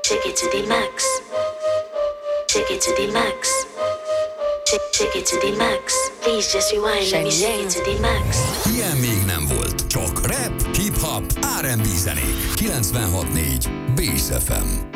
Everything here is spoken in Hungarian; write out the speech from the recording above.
Take it to the max. Take it to the max. Take it to the max. Please just rewind, let me take it to the max. Ilyen még nem volt. Csak rap, hip-hop, R&B zenék. 96.4 Bass FM.